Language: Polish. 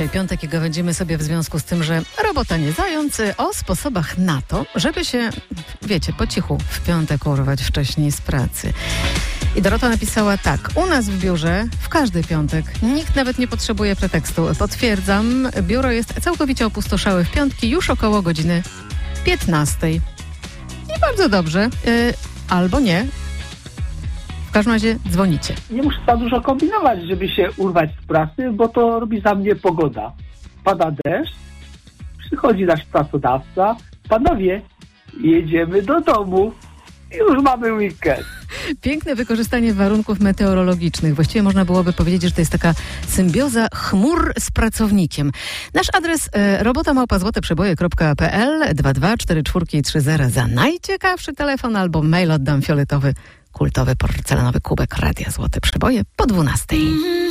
Dzisiaj piątek i gawędzimy sobie w związku z tym, że robota nie zając, o sposobach na to, żeby się, wiecie, po cichu w piątek urwać wcześniej z pracy. I Dorota napisała tak: u nas w biurze w każdy piątek nikt nawet nie potrzebuje pretekstu. Potwierdzam, biuro jest całkowicie opustoszałe w piątki już około godziny 15. I bardzo dobrze. Albo nie. W każdym razie dzwonicie. Nie muszę za dużo kombinować, żeby się urwać z pracy, bo to robi za mnie pogoda. Pada deszcz, przychodzi nasz pracodawca, panowie, jedziemy do domu i już mamy weekend. Piękne wykorzystanie warunków meteorologicznych. Właściwie można byłoby powiedzieć, że to jest taka symbioza chmur z pracownikiem. Nasz adres robota@złoteprzeboje.pl 22443 za najciekawszy telefon albo mail oddam fioletowy, kultowy, porcelanowy kubek Radia Złote Przeboje po 12.